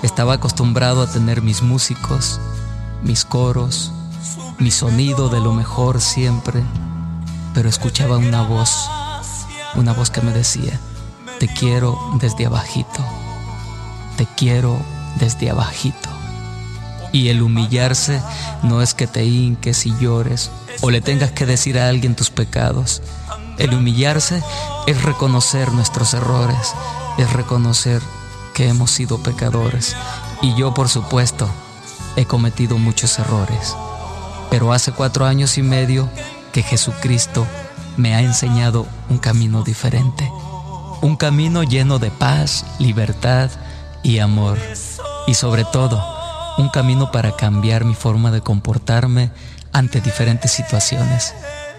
Estaba acostumbrado a tener mis músicos, mis coros, mi sonido de lo mejor siempre, pero escuchaba una voz que me decía: te quiero desde abajito, te quiero desde abajito. Y el humillarse no es que te hinques y llores o le tengas que decir a alguien tus pecados. El humillarse es reconocer nuestros errores, es reconocer que hemos sido pecadores. Y yo, por supuesto, he cometido muchos errores. Pero hace 4 años y medio que Jesucristo me ha enseñado un camino diferente. Un camino lleno de paz, libertad y amor. Y sobre todo, un camino para cambiar mi forma de comportarme ante diferentes situaciones.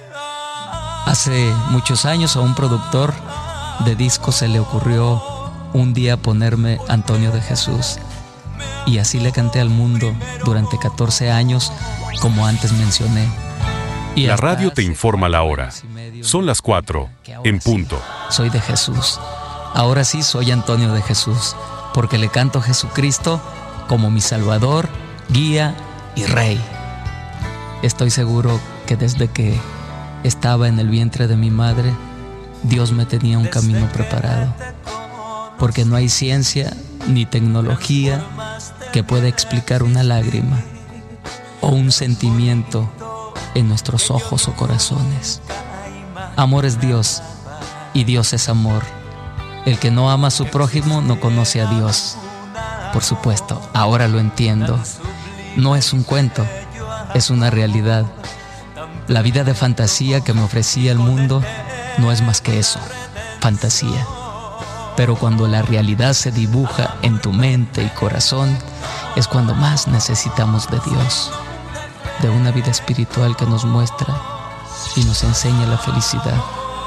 Hace muchos años a un productor de discos se le ocurrió un día ponerme Antonio de Jesús, y así le canté al mundo durante 14 años, como antes mencioné. Y la radio te informa la hora. Son las 4 en punto. Soy de Jesús. Ahora sí soy Antonio de Jesús, porque le canto a Jesucristo como mi Salvador, guía y Rey. Estoy seguro que desde que estaba en el vientre de mi madre, Dios me tenía un camino preparado, porque no hay ciencia ni tecnología que pueda explicar una lágrima o un sentimiento en nuestros ojos o corazones. Amor es Dios y Dios es amor. El que no ama a su prójimo no conoce a Dios. Por supuesto, ahora lo entiendo. No es un cuento, es una realidad. La vida de fantasía que me ofrecía el mundo no es más que eso, fantasía. Pero cuando la realidad se dibuja en tu mente y corazón, es cuando más necesitamos de Dios, de una vida espiritual que nos muestra y nos enseña la felicidad.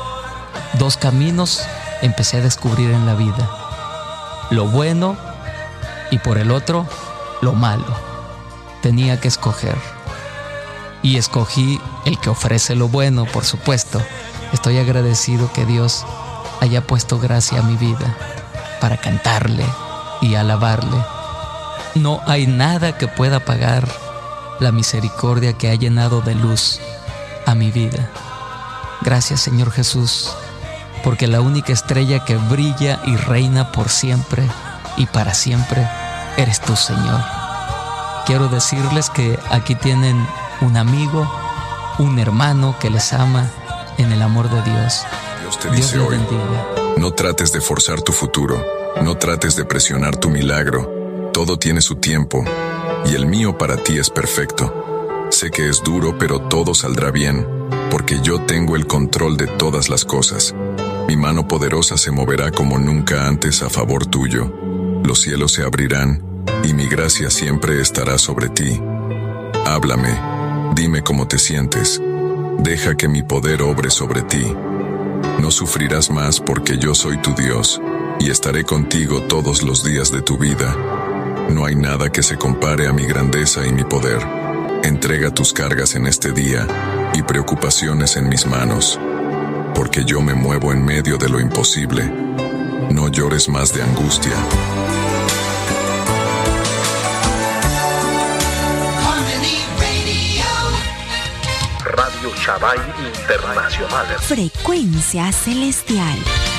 2 caminos empecé a descubrir en la vida: lo bueno y por el otro, lo malo. Tenía que escoger. Y escogí el que ofrece lo bueno, por supuesto. Estoy agradecido que Dios haya puesto gracia a mi vida para cantarle y alabarle. No hay nada que pueda pagar la misericordia que ha llenado de luz a mi vida. Gracias, Señor Jesús, porque la única estrella que brilla y reina por siempre y para siempre eres tú, Señor. Quiero decirles que aquí tienen un amigo, un hermano que les ama en el amor de Dios. Dios te dice hoy, no trates de forzar tu futuro, no trates de presionar tu milagro. Todo tiene su tiempo y el mío para ti es perfecto. Sé que es duro, pero todo saldrá bien, porque yo tengo el control de todas las cosas. Mi mano poderosa se moverá como nunca antes a favor tuyo. Los cielos se abrirán y mi gracia siempre estará sobre ti. Háblame, dime cómo te sientes. Deja que mi poder obre sobre ti. No sufrirás más porque yo soy tu Dios y estaré contigo todos los días de tu vida. No hay nada que se compare a mi grandeza y mi poder. Entrega tus cargas en este día y preocupaciones en mis manos, porque yo me muevo en medio de lo imposible. No llores más de angustia. Radio Shabbai Internacional. Frecuencia celestial.